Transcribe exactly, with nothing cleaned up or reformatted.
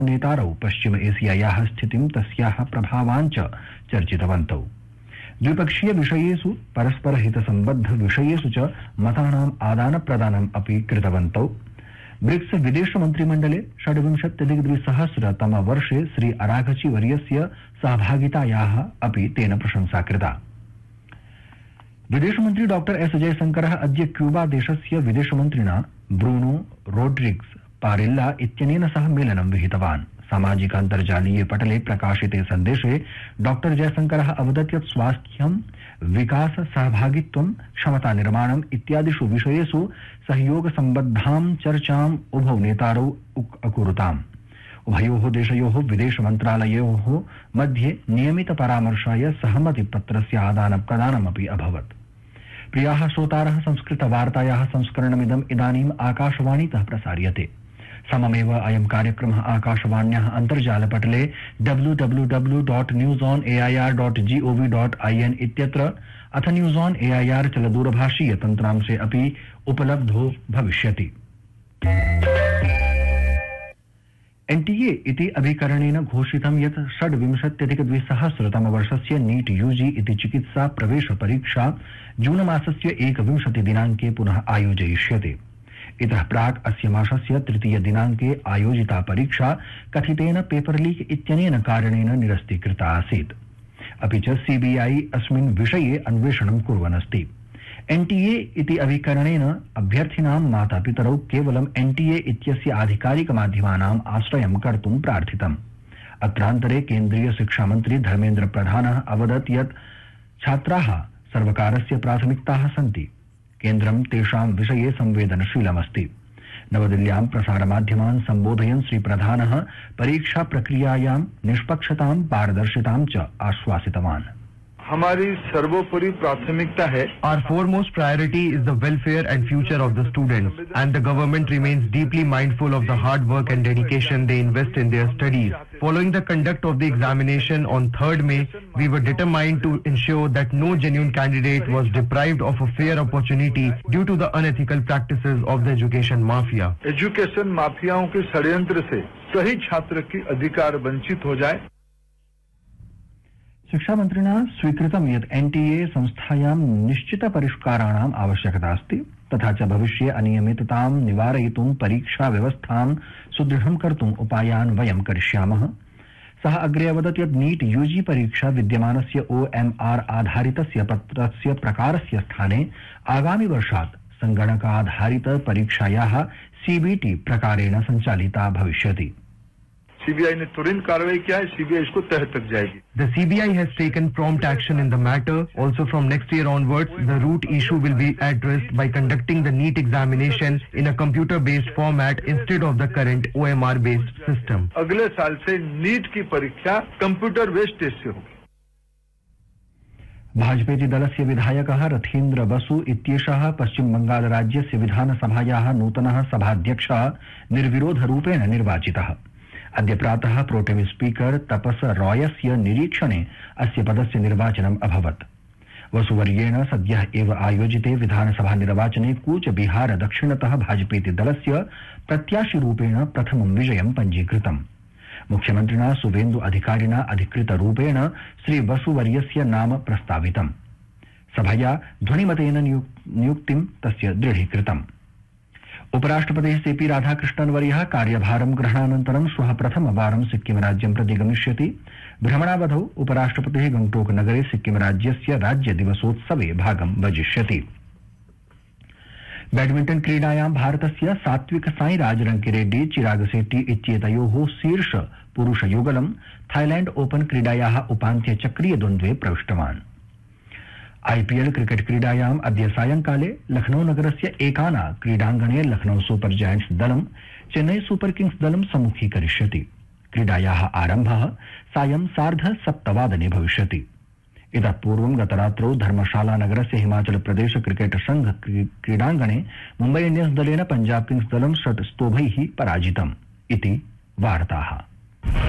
नेतारौ पश्चिम एशियायाः स्थितिं तस्याः प्रभावान् च चर्चितवन्तौ। द्विपक्षीय विषयेषु परस्पर हितसम्बद्ध विषयेषु च मतानाम् आदानप्रदानम् अपि कृतवन्तौ। ब्रिक्स विदेश मन्त्रिमण्डले षड्विंशत्यधिक द्विसहस्रतम वर्षे श्री अराघची वर्यस्य सहभागितायाः अपि तेन प्रशंसा कृता। विदेशमन्त्री डॉक्टर एस जयशंकरः अद्य क्यूबा देशस्य विदेशमन्त्रिणा ब्रूनो रोड्रिग्स पारिल्ला इत्यनेन सह मेलनं विहितवान्। सामाजिक अन्तर्जालीय पटले प्रकाशिते सन्देशे डॉक्टर जयशंकरः अवदत् यत् स्वास्थ्यं, विकास, सहभागित्वं, क्षमता निर्माणम् इत्यादिषु विषयेषु सहयोग सम्बद्धां चर्चाम् उभौ नेतारौ अकुरुताम्। उभयोः देशयोः विदेश मन्त्रालयोः मध्ये नियमित परामर्शाय सहमतिपत्रस्य आदानप्रदानमपि अभवत्। प्रियाः श्रोतारः, संस्कृतवार्तायाः संस्करणमिदम् इदानीम् आकाशवाणीतः प्रसार्यते। सममेव अयं कार्यक्रमः आकाशवाण्याः अन्तर्जालपटले W W W dot news on A I R dot G O V dot I N इत्यत्र अथ news on A I R चलदूरभाषीय तन्त्रांशे अपि उपलब्धो भविष्यति। एनटीए इति अभिकरणेन घोषितं यत् षड्विंशत्यधिक द्विसहस्रतम वर्षस्य नीट यूजी इति चिकित्सा प्रवेश परीक्षा जून मासस्य एकविंशति दिनाङ्के पुनः आयोजयिष्यते। इतः प्राक् अस्य मासस्य तृतीय दिनाङ्के आयोजिता परीक्षा कथितेन पेपर लीक इत्यनेन कारणेन निरस्तीकृता आसीत्। अपि च सीबीआई अस्मिन् विषये अन्वेषणं कुर्वन्नस्ति। एनटीए इति अभिकरणेन अभ्यर्थिनां मातापितरौ केवलं एनटीए इत्यस्य आधिकारिकमाध्यमानाम् आश्रयं कर्तुं प्रार्थितम्। अत्रान्तरे केन्द्रीय शिक्षामन्त्री धर्मेन्द्र प्रधानः अवदत् यत् छात्राः सर्वकारस्य प्राथमिकताः सन्ति। केन्द्रं तेषां विषये संवेदनशीलमस्ति। नवदिल्ल्यां प्रसारमाध्यमान् सम्बोधयन् श्री प्रधानः परीक्षा प्रक्रियायां निष्पक्षतां, पारदर्शितां च आश्वासितवान्। हमारी सर्वोपरि प्राथमिकता है। Our foremost priority is the welfare and future of the students, and the government remains deeply mindful of the hard work and dedication they invest in their studies. Following the conduct of the examination on third May, we were determined to ensure that no genuine candidate was deprived of a fair opportunity due to the unethical practices of the education mafia. Education माफियाओं के षड्यंत्र से सही छात्र की अधिकार वंचित हो जाए। शिक्षामन्त्रिणा स्वीकृतं यत् एनटीए संस्थायां निश्चित परिष्काराणाम् आवश्यकता अस्ति, तथा च भविष्ये अनियमिततां निवारयितुं परीक्षा व्यवस्थां सुदृढं कर्तुम् उपायान् वयं करिष्यामः। सः अग्रे अवदत् यत् नीट यूजी परीक्षा विद्यमानस्य ओएमआर आधारितस्य पत्रस्य प्रकारस्य स्थाने आगामि वर्षात् संगणकाधारित परीक्षायाः सीबीटी प्रकारेण सञ्चालिता भविष्यति। सीबीआई ने तुरंत कार्रवाई किया है, सीबीआई इसको तह तक जाएगी। The C B I has taken prompt action in the matter. Also from next year onwards, the root issue will be addressed by conducting the NEET examination in a computer-based format instead of the current O M R-based system. अगले साल से NEET की परीक्षा computer based test से होगी। भाजपेति दलस्य विधायकः रथीन्द्र बसु इत्येषः पश्चिम बंगाल राज्यस्य विधानसभायाः नूतनः सभाध्यक्षः निर्विरोधरूपेण निर्वाचितः। अद्य प्रातः प्रोटेम स्पीकर तपस रॉयस्य निरीक्षणे अस्य पदस्य निर्वाचनम् अभवत्। वसुवर्येण सद्यः एव आयोजिते विधानसभा निर्वाचने कूच बिहार दक्षिणतः भाजपेति दलस्य प्रत्याशिरूपेण प्रथमं विजयं पञ्जीकृतम्। मुख्यमन्त्रिणा सुवेन्दु अधिकारिणा अधिकृतरूपेण श्री वसुवर्यस्य नाम प्रस्तावितम्। सभया ध्वनिमतेन नियुक्तिं तस्य दृढीकृतम्। उपराष्ट्रपतिः सीपी राधाकृष्णन् वर्यः कार्यभारं ग्रहणानन्तरं श्वः प्रथमवारं सिक्किम राज्यं प्रति गमिष्यति। भ्रमणावधौ उपराष्ट्रपतिः गंगटोक नगरे सिक्किम राज्यस्य राज्य दिवसोत्सवे भागं भजिष्यति। बैडमिण्टन क्रीडायां भारतस्य सात्विक साईराज रंकिरेड्डी, चिराग शेट्टी इत्येतयोः शीर्ष पुरुष युगलं थाईलैंड ओपन क्रीडायाः उपान्त्य चक्रीय द्वन्द्वे प्रविष्टवान्। आईपीएल क्रिकेट क्रीडायाम् अद्य सायंकाले लखनऊ नगरस्य एकाना क्रीडाङ्गणे लखनऊ सुपर जायंट्स दलं चेन्नई सुपर किंग्स दलं सम्मुखीकरिष्यति। क्रीडायाः आरम्भः सायं सार्ध सप्तवादने भविष्यति। इतः पूर्वं गतरात्रौ धर्मशाला नगरस्य हिमाचल प्रदेश क्रिकेट संघ क्रीडाङ्गणे मुम्बई इंडियंस दलेन पंजाब किंग्स दलं षट् स्तोभैः पराजितम् इति वार्ताः।